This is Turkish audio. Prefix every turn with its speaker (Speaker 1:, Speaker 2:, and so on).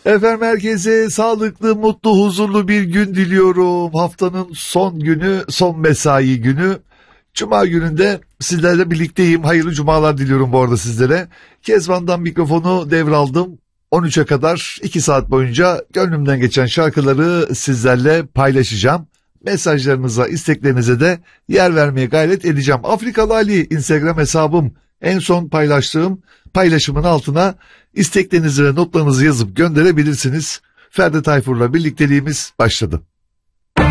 Speaker 1: Efendim herkese sağlıklı, mutlu, huzurlu bir gün diliyorum. Haftanın son günü, son mesai günü. Cuma gününde sizlerle birlikteyim. Hayırlı cumalar diliyorum bu arada sizlere. Kezban'dan mikrofonu devraldım. 13'e kadar 2 saat boyunca gönlümden geçen şarkıları sizlerle paylaşacağım. Mesajlarınıza, isteklerinize de yer vermeye gayret edeceğim. Afrikalı Ali Instagram hesabım. En son paylaştığım paylaşımın altına isteklerinizi ve notlarınızı yazıp gönderebilirsiniz. Ferdi Tayfur'la birlikteliğimiz başladı.